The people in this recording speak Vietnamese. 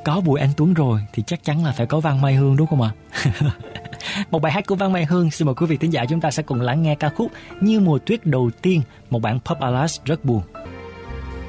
có Bùi Anh Tuấn rồi thì chắc chắn là phải có Văn Mai Hương, đúng không ạ? Một bài hát của Văn Mai Hương, xin mời quý vị thính giả chúng ta sẽ cùng lắng nghe ca khúc Như Mùa Tuyết đầu tiên, một bản pop ballad rất buồn.